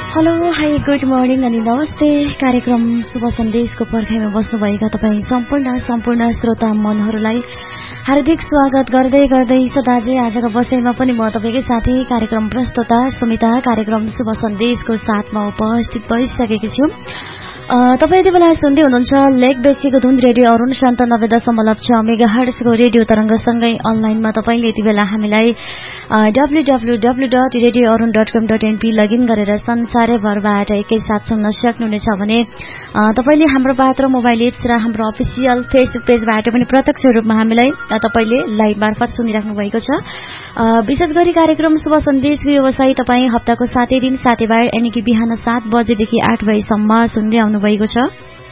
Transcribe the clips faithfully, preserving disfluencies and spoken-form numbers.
Hello hi good morning अनि नमस्ते। कार्यक्रम शुभ सन्देशको पर्खाइमा बस्नुभएका तपाईँ सम्पूर्ण सम्पूर्ण श्रोता मनहरूलाई हार्दिक स्वागत गर्दै गर्दै सदाझै आजको बसाइमा पनि म तपाईँकै साथी कार्यक्रम प्रस्तुता सुमिता कार्यक्रम शुभ सन्देशको साथमा उपस्थित भइसकेकी छु। तपाईँ यति बेला सुन्दै हुनुहुन्छ लेक बेसीको धुन रेडियो अरुण सन्तानब्बे दशमलव छ मेगा हर्ट्जको रेडियो तरंगसँगै अनलाइनमा तपाईँले यति बेला हामीलाई W W W dot radio Arun dot कम डट एनपी लगइन गरेर संसारैभरबाट एकैसाथ सुन्न सक्नुहुनेछ भने तपाईँले हाम्रो पात्र मोबाइल एप्स र हाम्रो अफिसियल फेसबुक पेजबाट पनि प्रत्यक्ष रूपमा हामीलाई तपाईँले लाइभ मार्फत सुनिराख्नु भएको छ। विशेष गरी कार्यक्रम शुभ सन्देश व्यवसायी तपाईँ हप्ताको सातै दिन सातैबार यानि कि बिहान सात बजेदेखि आठ बजेसम्म सुन्दै आउनु भएको छ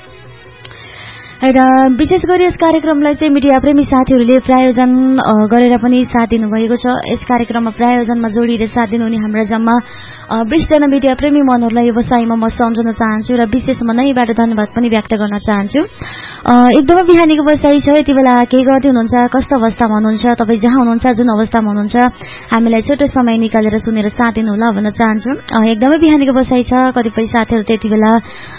र विशेष गरी यस कार्यक्रमलाई चाहिँ मिडिया प्रेमी साथीहरूले प्रायोजन गरेर पनि साथ दिनुभएको छ। यस कार्यक्रममा प्रायोजनमा जोडिएर साथ दिनुहुने हाम्रा जम्मा बीस जना मिडिया प्रेमी मनहरूलाई व्यवसायमा म सम्झन चाहन्छु र विशेष मनैबाट धन्यवाद पनि व्यक्त गर्न चाहन्छु। एकदमै बिहानीको व्यवसायी छ, यति बेला के गर्दै हुनुहुन्छ, कस्तो अवस्थामा हुनुहुन्छ, तपाईँ जहाँ हुनुहुन्छ जुन अवस्थामा हुनुहुन्छ हामीलाई छोटो समय निकालेर सुनेर साथ दिनुहोला भन्न चाहन्छु। एकदमै बिहानीको व्यवसायी छ, कतिपय साथीहरू त्यति बेला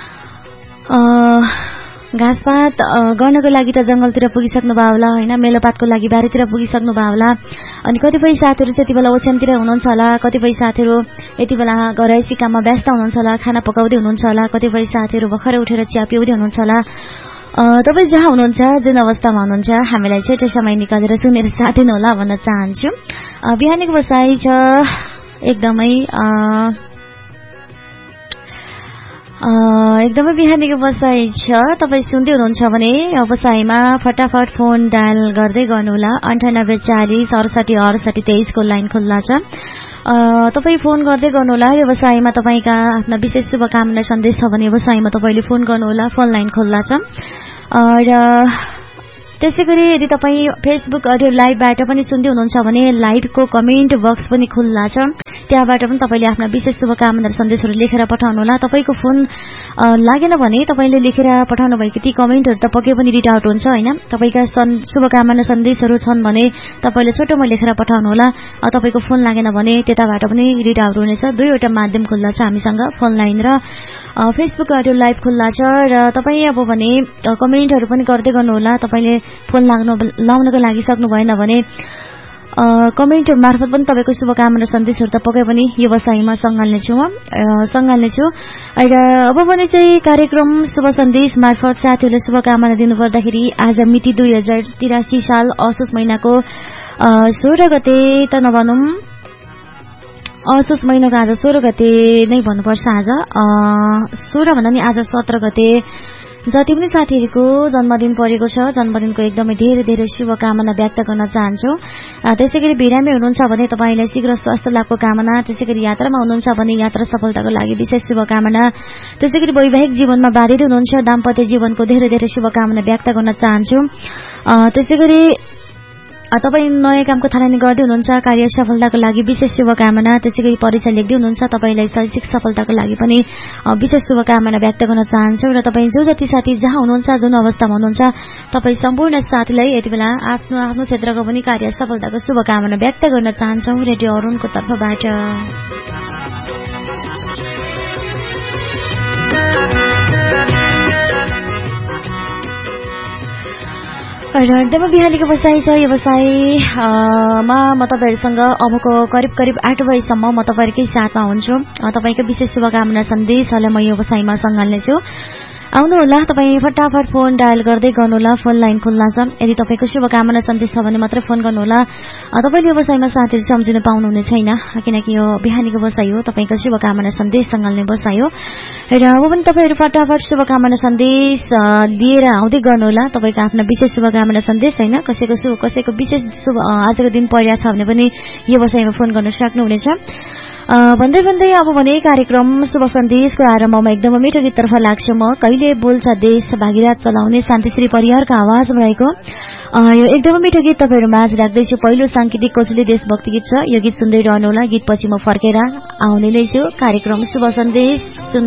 घाँसपात गर्नको लागि त जंगलतिर पुगिसक्नु भयो होला हैन, मेलोपातको लागि बारीतिर पुगिसक्नु भयो होला। अनि कतिपय साथीहरू चाहिँ यति बेला ओछ्यानतिर हुनुहुन्छ होला, कतिपय साथीहरू यति बेला घरैसी काममा व्यस्त हुनुहुन्छ होला, खाना पकाउँदै हुनुहुन्छ होला, कतिपय साथीहरू भर्खरै उठेर चिया पिउँदै हुनुहुन्छ होला। तपाईँ जहाँ हुनुहुन्छ जुन अवस्थामा हुनुहुन्छ हामीलाई छोटो समय निकालेर सुनेर साथ दिनु होला भन्न चाहन्छु। बिहानीको बसाइ छ एकदमै एकदमै बिहानीको बसाइ छ। तपाईँ सुन्दै हुनुहुन्छ भने बसाइमा फटाफट फोन डायल गर्दै गर्नुहोला। अन्ठानब्बे चालिस अडसठी अडसठी तेइसको लाइन खुल्ला छ, तपाईँ फोन गर्दै गर्नुहोला। व्यवसायमा तपाईँका आफ्ना विशेष शुभकामना सन्देश छ भने व्यवसायमा तपाईँले फोन गर्नुहोला, फोन लाइन खुल्ला छ। र त्यसै गरी यदि तपाईँ फेसबुक अडियो लाइभबाट पनि सुन्दै हुनुहुन्छ भने लाइभको कमेन्ट बक्स पनि खुल्ला छ, त्यहाँबाट पनि तपाईँले आफ्ना विशेष शुभकामना सन्देशहरू लेखेर पठाउनुहोला। तपाईँको फोन लागेन भने तपाईँले लेखेर पठाउनु भएको ती कमेन्टहरू त पक्कै पनि रिड आउट हुन्छ हैन। तपाईँका शुभकामना सन्देशहरू छन् भने तपाईँले छोटोमा लेखेर पठाउनुहोला। तपाईँको फोन लागेन भने त्यताबाट पनि रिड आउट हुनेछ। दुईवटा माध्यम खुल्ला छ हामीसँग, फोन लाइन र फेसबुक अडियो लाइभ खुल्ला छ। र तपाईँ अब भने कमेन्टहरू पनि गर्दै गर्नुहोला। तपाईँले फोन लाग्नु लाउनको लागि सक्नु भएन भने कमेन्ट मार्फत पनि तपाईँको शुभकामना सन्देशहरू त पक्कै पनि व्यवसायमा सँगाल्नेछु म सँगाल्नेछु। र अब भने चाहिँ कार्यक्रम शुभ सन्देश मार्फत साथीहरूले शुभकामना दिनुपर्दाखेरि आज मिति दुई हजार तिरासी साल असोज महिनाको सोह्र गते त नभनौँ, असोज महिनाको आज सोह्र गते नै भन्नुपर्छ। आज सोह्र भन्दा नि आज सत्र गते जति पनि साथीहरूको जन्मदिन परेको छ, जन्मदिनको एकदमै धेरै धेरै शुभकामना व्यक्त गर्न चाहन्छु। त्यसै गरी बिरामी हुनुहुन्छ भने तपाईँलाई शीघ्र स्वास्थ्य लाभको कामना, त्यसै गरी यात्रामा हुनुहुन्छ भने यात्रा सफलताको लागि विशेष शुभकामना, त्यसै गरी वैवाहिक जीवनमा बाधित हुनुहुन्छ दाम्पत्य जीवनको धेरै धेरै शुभकामना व्यक्त गर्न चाहन्छु। त्यसै गरी तपाईँ नयाँ कामको थालनी गर्दै हुनुहुन्छ, कार्य सफलताको लागि विशेष शुभकामना, त्यसै गरी परीक्षा लेख्दै हुनुहुन्छ तपाईँलाई शैक्षिक सफलताको लागि पनि विशेष शुभकामना व्यक्त गर्न चाहन्छु। र तपाईँ जो जति साथी जहाँ हुनुहुन्छ जुन अवस्थामा हुनुहुन्छ तपाईँ सम्पूर्ण साथीलाई यति बेला आफ्नो आफ्नो क्षेत्रको पनि कार्य सफलताको शुभकामना व्यक्त गर्न चाहन्छौँ रेडियो अरुणको तर्फबाट। र एकदमै बिहानीको व्यवसाय छ। व्यवसायमा म तपाईँहरूसँग अबको करिब करिब आठ बजीसम्म म तपाईँहरूकै साथमा हुन्छु। तपाईँको विशेष शुभकामना सन्देशहरूलाई म व्यवसायमा सँगाल्नेछु। आउनुहोला, तपाईँ फटाफट फोन डायल गर्दै गर्नुहोला, फोन लाइन खुल्ला छ। यदि तपाईँको शुभकामना सन्देश छ भने मात्रै फोन गर्नुहोला। तपाईँले व्यवसायमा साथीहरू सम्झिनु पाउनुहुने छैन, किनकि यो बिहानीको व्यवसाय हो, तपाईँको शुभकामना सन्देश सँगाल्ने व्यवसाय हो। र अब पनि तपाईँहरू फटाफट शुभकामना सन्देश दिएर आउँदै गर्नुहोला। तपाईँको आफ्ना विशेष शुभकामना सन्देश होइन, कसैको शुभ कसैको विशेष शुभ आजको दिन परिरहेको छ भने पनि यो व्यवसायमा फोन गर्न सक्नुहुनेछ। भन्दै भन्दै अब भने कार्यक्रम शुभ सन्देशको आरम्भमा एकदमै मिठो गीततर्फ लाग्छु म। कहिले बोल्छ देश भागीरथ चलाउने शान्तिश्री परियारको आवाज रहेको यो एकदमै मिठो गीत तपाईँहरू माझ राख्दैछु। पहिलो सांकेतिक कौशली देशभक्ति गीत छ, यो गीत सुन्दै रहनुहोला। गीतपछि म फर्केर आउने नै छु। कार्यक्रम शुभ सन्देश